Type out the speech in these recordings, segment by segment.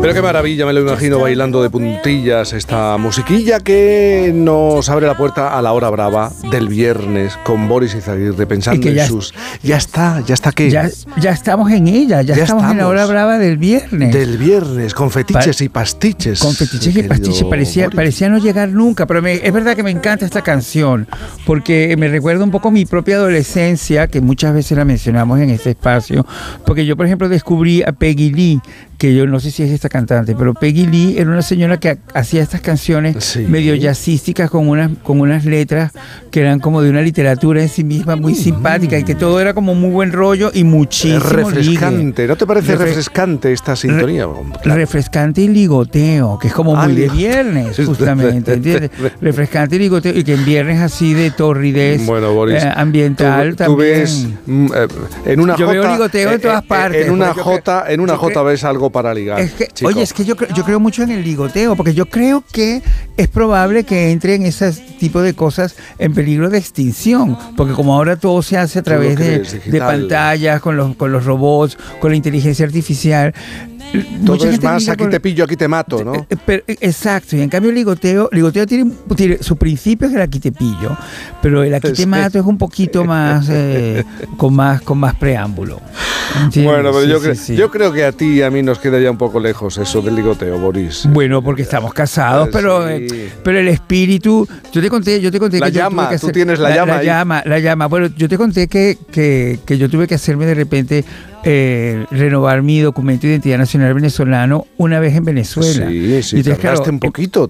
Pero qué maravilla, me lo imagino bailando de puntillas esta musiquilla que nos abre la puerta a la hora brava del viernes con Boris Izaguirre, pensando en sus... Ya está ¿qué? Ya estamos en ella, ya estamos en la hora brava del viernes. Del viernes, con fetiches y pastiches. Con fetiches y pastiches, parecía no llegar nunca, pero es verdad que me encanta esta canción, porque me recuerda un poco mi propia adolescencia, que muchas veces la mencionamos en este espacio, porque yo, por ejemplo, descubrí a Peggy Lee, que yo no sé si es esta cantante, pero Peggy Lee era una señora que hacía estas canciones medio jazzísticas con unas letras que eran como de una literatura en sí misma muy simpática y que todo era como muy buen rollo y muchísimo refrescante. ¿No te parece refrescante esta sintonía? Claro. Refrescante y ligoteo, que es como muy de viernes, justamente, ¿entiendes? Refrescante y ligoteo, y que en viernes así de torridez Boris, ambiental tú ves en una yo jota, veo ligoteo en todas partes. En una jota ves algo para ligar. Oye, es que yo creo mucho en el ligoteo, porque yo creo que es probable que entre en ese tipo de cosas en peligro de extinción, porque como ahora todo se hace a través de pantallas, con los robots, con la inteligencia artificial. Todo es más, aquí te pillo, aquí te mato, ¿no? Exacto, y en cambio el ligoteo tiene su principio es el aquí te pillo, pero el aquí te mato es un poquito más, con más preámbulo. ¿Entiendes? Bueno, pero yo creo que a ti y a mí nos queda ya un poco lejos eso del ligoteo, Boris. Bueno, porque estamos casados, pero el espíritu, yo te conté la que llama, tú tienes la llama. La llama. Bueno, yo te conté que yo tuve que hacerme de repente renovar mi documento de identidad nacional venezolano una vez en Venezuela. Sí, y tardaste un poquito.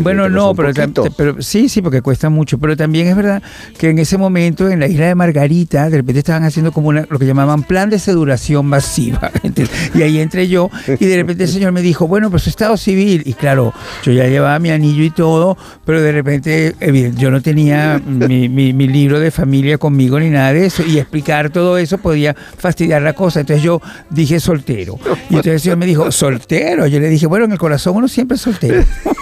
Pero sí, porque cuesta mucho. Pero también es verdad que en ese momento en la isla de Margarita de repente estaban haciendo como lo que llamaban plan de sedulación masiva. Y ahí entré yo y de repente el señor me dijo, bueno, pues estado civil. Y claro, yo ya llevaba mi anillo y todo, pero de repente yo no tenía mi libro de familia conmigo ni nada de eso, y explicar todo eso podía fastidiar la cosa. Entonces yo dije soltero. Y entonces el señor me dijo, ¿soltero? Yo le dije, bueno, en el corazón uno siempre es soltero.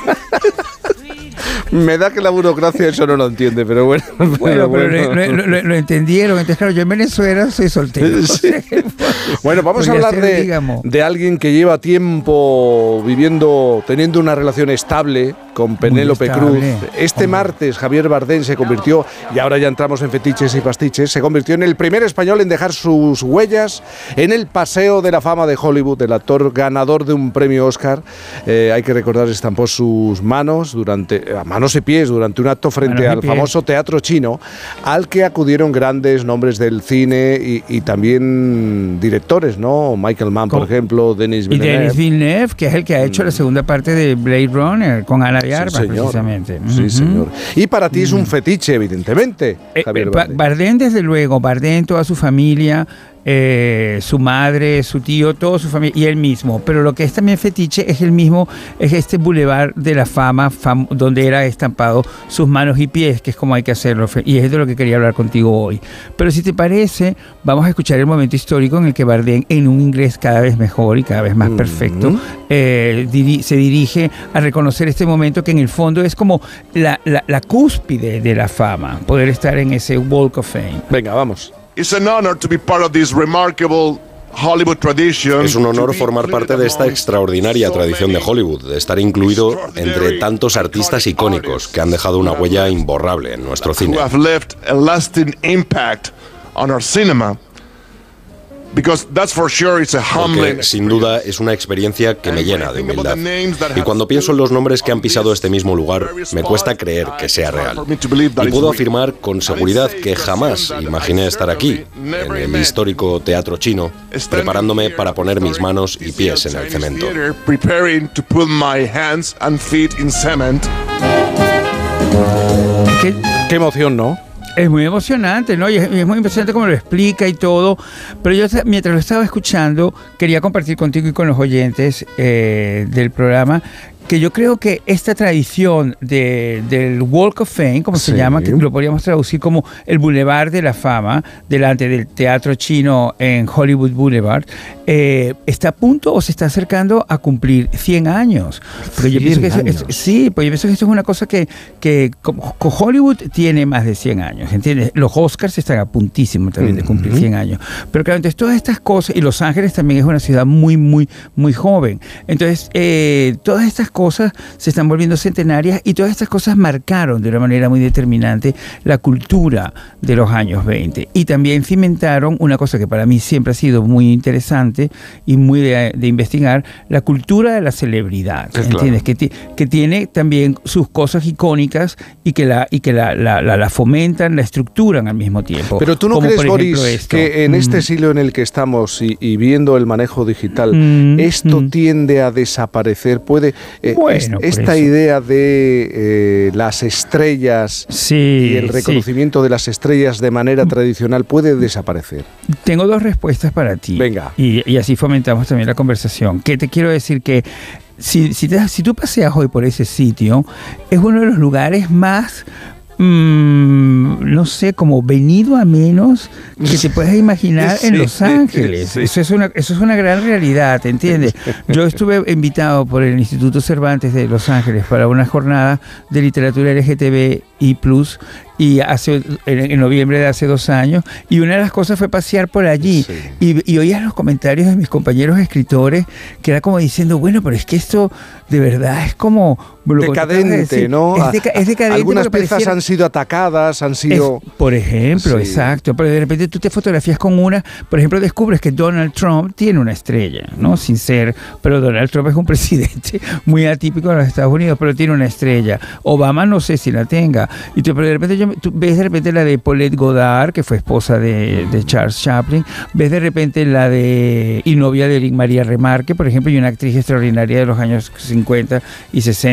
Me da que la burocracia eso no lo entiende, pero bueno. Pero lo entendieron. Entonces, claro, yo en Venezuela soy soltero. Sí. Bueno, vamos a hablar de alguien que lleva tiempo teniendo una relación estable con Penélope Cruz. Martes Javier Bardem se convirtió, y ahora ya entramos en fetiches y pastiches, se convirtió en el primer español en dejar sus huellas en el Paseo de la Fama de Hollywood. El actor ganador de un premio Oscar, hay que recordar, estampó sus manos y pies durante un acto frente al famoso Teatro Chino, al que acudieron grandes nombres del cine y también directores, ¿no? Michael Mann, por ejemplo, Denis Villeneuve. Y Denis Villeneuve, que es el que ha hecho la segunda parte de Blade Runner con Ana de Armas, precisamente. Sí, señor. Y para ti es un fetiche, evidentemente, Javier Bardem. Bardem, desde luego. Bardem, toda su familia, su madre, su tío, toda su familia y él mismo. Pero lo que es también fetiche es este Boulevard de la Fama, donde era estampado sus manos y pies, que es como hay que hacerlo, y es de lo que quería hablar contigo hoy. Pero si te parece, vamos a escuchar el momento histórico en el que Bardem, en un inglés cada vez mejor y cada vez más perfecto, se dirige a reconocer este momento que en el fondo es como la cúspide de la fama, poder estar en ese Walk of Fame. Venga, vamos. It's an honor to be part of this remarkable Hollywood tradition. Es un honor formar parte de esta extraordinaria tradición de Hollywood, de estar incluido entre tantos artistas icónicos que han dejado una huella imborrable en nuestro cine. Porque sin duda es una experiencia que me llena de humildad. Y cuando pienso en los nombres que han pisado este mismo lugar, me cuesta creer que sea real. Y puedo afirmar con seguridad que jamás imaginé estar aquí, en el histórico Teatro Chino, preparándome para poner mis manos y pies en el cemento. Qué emoción, ¿no? Es muy emocionante, ¿no? Y es muy impresionante cómo lo explica y todo. Pero yo, mientras lo estaba escuchando, quería compartir contigo y con los oyentes del programa que yo creo que esta tradición del Walk of Fame, como se llama, que lo podríamos traducir como el Boulevard de la Fama, delante del Teatro Chino en Hollywood Boulevard, está a punto o se está acercando a cumplir 100 años. Porque yo pienso que pues yo pienso que esto es una cosa que Hollywood tiene más de 100 años, ¿entiendes? Los Oscars están a puntísimo también de cumplir 100 años. Pero claro, entonces todas estas cosas, y Los Ángeles también es una ciudad muy, muy, muy joven. Entonces, todas estas cosas se están volviendo centenarias y todas estas cosas marcaron de una manera muy determinante la cultura de los años 20 y también cimentaron una cosa que para mí siempre ha sido muy interesante y muy de investigar, la cultura de la celebridad, ¿entiendes? Claro. Que tiene también sus cosas icónicas y que la fomentan, la estructuran al mismo tiempo. Pero tú no crees, Boris, que en este siglo en el que estamos y viendo el manejo digital, esto tiende a desaparecer. Puede esta idea de las estrellas y el reconocimiento de las estrellas de manera tradicional puede desaparecer. Tengo dos respuestas para ti. Venga. Y así fomentamos también la conversación. Que te quiero decir que si tú paseas hoy por ese sitio, es uno de los lugares más no sé, como venido a menos que te puedas imaginar en Los Ángeles. Eso es una gran realidad, ¿entiendes? Yo estuve invitado por el Instituto Cervantes de Los Ángeles para una jornada de literatura LGTBI+, y en noviembre de hace 2 años, y una de las cosas fue pasear por allí y oías los comentarios de mis compañeros escritores que era como diciendo, bueno, pero es que esto de verdad es como decadente, ¿no? Es decadente. Algunas piezas han sido atacadas, por ejemplo, exacto, pero de repente tú te fotografías con una, por ejemplo, descubres que Donald Trump tiene una estrella, ¿no? Pero Donald Trump es un presidente muy atípico de los Estados Unidos, pero tiene una estrella. Obama no sé si la tenga. Pero de repente tú ves de repente la de Paulette Goddard, que fue esposa de Charles Chaplin, ves de repente la y novia de Eric María Remarque, por ejemplo, y una actriz extraordinaria de los años 50 y 60,